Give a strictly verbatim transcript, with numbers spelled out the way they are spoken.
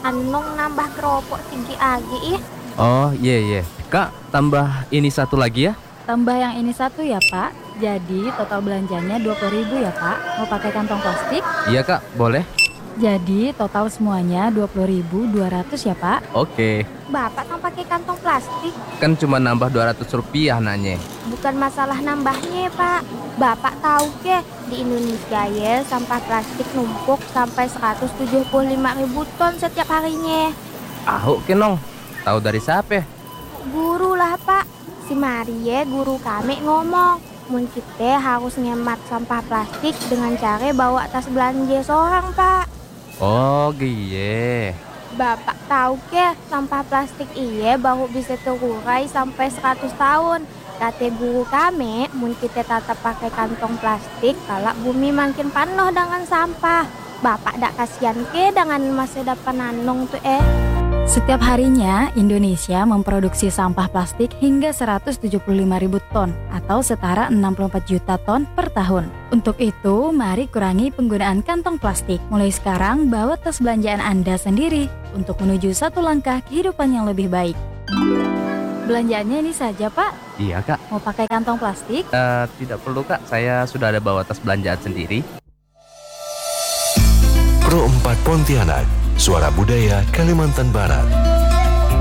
Anong nambah keropok tinggi agi ih. Oh iya iya. Kak, tambah ini satu lagi ya? Tambah yang ini satu ya Pak. Jadi total belanjanya dua puluh ribu ya Pak. Mau pakai kantong plastik? Iya Kak, boleh. Jadi total semuanya dua puluh ribu dua ratus ya Pak. Oke. Bapak kan pakai kantong plastik. Kan cuma nambah dua ratus rupiah nanya. Bukan masalah nambahnya, Pak. Bapak tahu ke, di Indonesia ya sampah plastik numpuk sampai seratus tujuh puluh lima ribu ton setiap harinya. Ahu kenong. Tahu dari siapa? Guru lah, Pak. Si Marie, guru kami ngomong, mun kita harus ngemat sampah plastik dengan cara bawa tas belanja seorang, Pak. Oh giye. Bapak tahu ke, sampah plastik iya baru bisa terurai sampai seratus tahun. Kata guru kami, mun kita tetap pakai kantong plastik, kalau bumi makin penuh dengan sampah. Bapak dak kasihan ke dengan masa depan nanong tuh eh. Setiap harinya, Indonesia memproduksi sampah plastik hingga seratus tujuh puluh lima ribu ton atau setara enam puluh empat juta ton per tahun. Untuk itu, mari kurangi penggunaan kantong plastik. Mulai sekarang, bawa tas belanjaan Anda sendiri untuk menuju satu langkah kehidupan yang lebih baik. Belanjaannya ini saja, Pak. Iya Kak. Mau pakai kantong plastik? Eh, tidak perlu Kak, saya sudah ada bawa tas belanjaan sendiri. Pro empat Pontianak, suara budaya Kalimantan Barat.